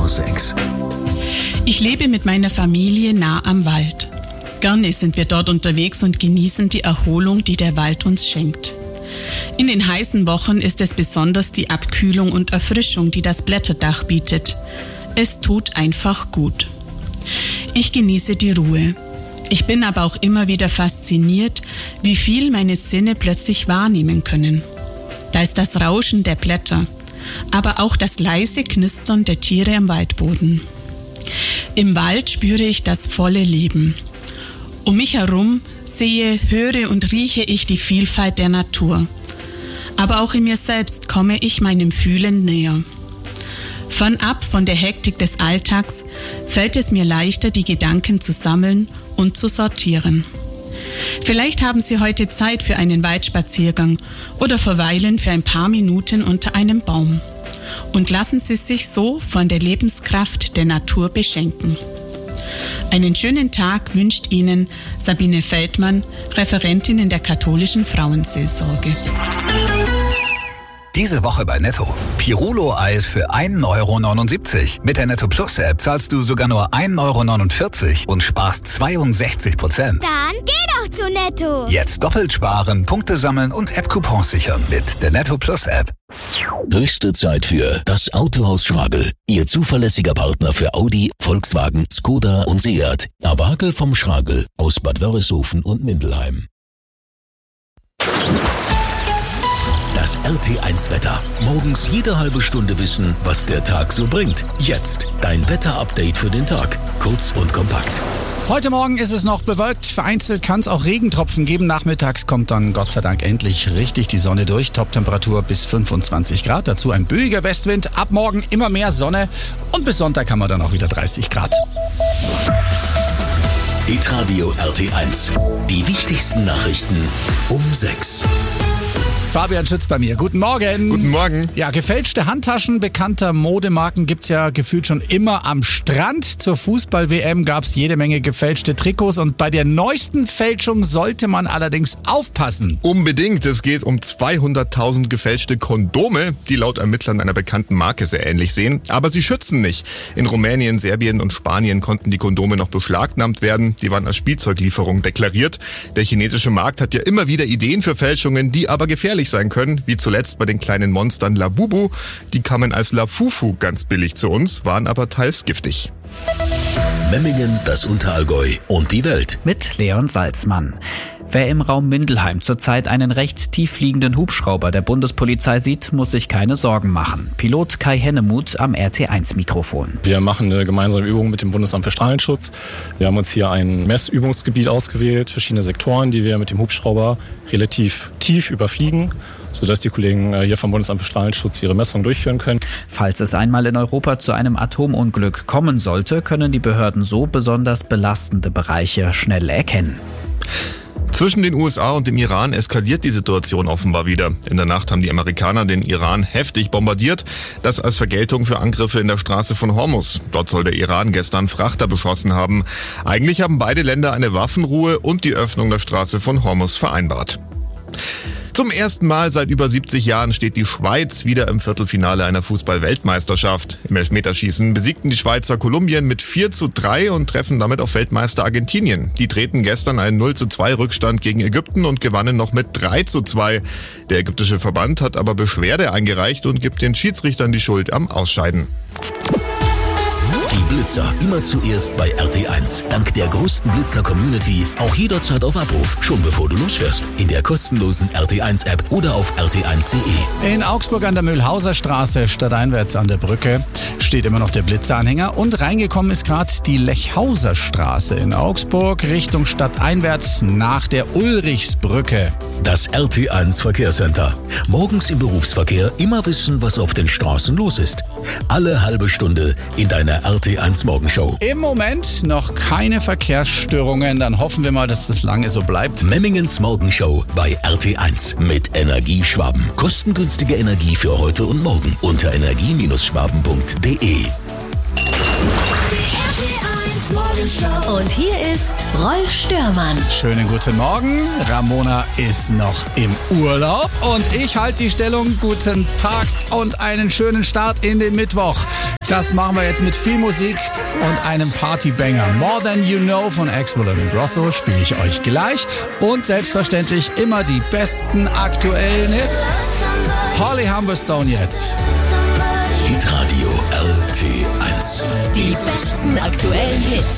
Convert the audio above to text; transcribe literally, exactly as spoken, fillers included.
sechs. Ich lebe mit meiner Familie nah am Wald. Gerne sind wir dort unterwegs und genießen die Erholung, die der Wald uns schenkt. In den heißen Wochen ist es besonders die Abkühlung und Erfrischung, die das Blätterdach bietet. Es tut einfach gut. Ich genieße die Ruhe. Ich bin aber auch immer wieder fasziniert, wie viel meine Sinne plötzlich wahrnehmen können. Da ist das Rauschen der Blätter, aber auch das leise Knistern der Tiere am Waldboden. Im Wald spüre ich das volle Leben. Um mich herum sehe, höre und rieche ich die Vielfalt der Natur. Aber auch in mir selbst komme ich meinem Fühlen näher. Fernab von der Hektik des Alltags fällt es mir leichter, die Gedanken zu sammeln und zu sortieren. Vielleicht haben Sie heute Zeit für einen Waldspaziergang oder verweilen für ein paar Minuten unter einem Baum. Und lassen Sie sich so von der Lebenskraft der Natur beschenken. Einen schönen Tag wünscht Ihnen Sabine Feldmann, Referentin in der katholischen Frauenseelsorge. Diese Woche bei Netto. Pirulo-Eis für ein Euro neunundsiebzig. Mit der Netto Plus App zahlst du sogar nur ein Euro neunundvierzig und sparst zweiundsechzig Prozent. Dann geh doch zu Netto. Jetzt doppelt sparen, Punkte sammeln und App-Coupons sichern mit der Netto Plus App. Höchste Zeit für das Autohaus Schragel. Ihr zuverlässiger Partner für Audi, Volkswagen, Skoda und Seat. Abagel vom Schragel aus Bad Wörishofen und Mindelheim. Das R T eins Wetter. Morgens jede halbe Stunde wissen, was der Tag so bringt. Jetzt dein Wetterupdate für den Tag. Kurz und kompakt. Heute Morgen ist es noch bewölkt. Vereinzelt kann es auch Regentropfen geben. Nachmittags kommt dann Gott sei Dank endlich richtig die Sonne durch. Toptemperatur bis fünfundzwanzig Grad. Dazu ein böiger Westwind. Ab morgen immer mehr Sonne. Und bis Sonntag haben wir dann auch wieder dreißig Grad. Hitradio R T eins. Die wichtigsten Nachrichten um sechs. Fabian Schütz bei mir. Guten Morgen. Guten Morgen. Ja, gefälschte Handtaschen bekannter Modemarken gibt's ja gefühlt schon immer am Strand. Zur Fußball-W M gab's jede Menge gefälschte Trikots und bei der neuesten Fälschung sollte man allerdings aufpassen. Unbedingt. Es geht um zweihunderttausend gefälschte Kondome, die laut Ermittlern einer bekannten Marke sehr ähnlich sehen. Aber sie schützen nicht. In Rumänien, Serbien und Spanien konnten die Kondome noch beschlagnahmt werden. Die waren als Spielzeuglieferung deklariert. Der chinesische Markt hat ja immer wieder Ideen für Fälschungen, die aber gefährlich sein können, wie zuletzt bei den kleinen Monstern Labubu. Die kamen als Lafufu ganz billig zu uns, waren aber teils giftig. Memmingen, das Unterallgäu und die Welt. Mit Leon Salzmann. Wer im Raum Mindelheim zurzeit einen recht tief fliegenden Hubschrauber der Bundespolizei sieht, muss sich keine Sorgen machen. Pilot Kai Hennemuth am R T eins Mikrofon. Wir machen eine gemeinsame Übung mit dem Bundesamt für Strahlenschutz. Wir haben uns hier ein Messübungsgebiet ausgewählt, verschiedene Sektoren, die wir mit dem Hubschrauber relativ tief überfliegen, sodass die Kollegen hier vom Bundesamt für Strahlenschutz ihre Messungen durchführen können. Falls es einmal in Europa zu einem Atomunglück kommen sollte, können die Behörden so besonders belastende Bereiche schnell erkennen. Zwischen den U S A und dem Iran eskaliert die Situation offenbar wieder. In der Nacht haben die Amerikaner den Iran heftig bombardiert. Das als Vergeltung für Angriffe in der Straße von Hormuz. Dort soll der Iran gestern Frachter beschossen haben. Eigentlich haben beide Länder eine Waffenruhe und die Öffnung der Straße von Hormuz vereinbart. Zum ersten Mal seit über siebzig Jahren steht die Schweiz wieder im Viertelfinale einer Fußball-Weltmeisterschaft. Im Elfmeterschießen besiegten die Schweizer Kolumbien mit vier zu drei und treffen damit auf Weltmeister Argentinien. Die treten gestern einen null zu zwei Rückstand gegen Ägypten und gewannen noch mit drei zu zwei. Der ägyptische Verband hat aber Beschwerde eingereicht und gibt den Schiedsrichtern die Schuld am Ausscheiden. Die Blitzer immer zuerst bei R T eins. Dank der größten Blitzer-Community auch jederzeit auf Abruf, schon bevor du losfährst. In der kostenlosen R T eins App oder auf r t eins punkt d e. In Augsburg an der Mühlhauser Straße, stadteinwärts an der Brücke, steht immer noch der Blitzeranhänger und reingekommen ist gerade die Lechhauser Straße in Augsburg Richtung stadteinwärts nach der Ulrichsbrücke. Das R T eins Verkehrscenter. Morgens im Berufsverkehr immer wissen, was auf den Straßen los ist. Alle halbe Stunde in deiner R T eins Morgenshow. Im Moment noch keine Verkehrsstörungen, dann hoffen wir mal, dass das lange so bleibt. Memmingens Morgenshow bei R T eins mit Energieschwaben. Kostengünstige Energie für heute und morgen unter energie Bindestrich schwaben punkt d e. R T eins Und hier ist Rolf Störmann. Schönen guten Morgen. Ramona ist noch im Urlaub und ich halte die Stellung. Guten Tag und einen schönen Start in den Mittwoch. Das machen wir jetzt mit viel Musik und einem Partybanger. More Than You Know von Axwell und Grosso spiele ich euch gleich. Und selbstverständlich immer die besten aktuellen Hits. Holly Humberstone jetzt. Hitradio L T eins. Die besten aktuellen Hits.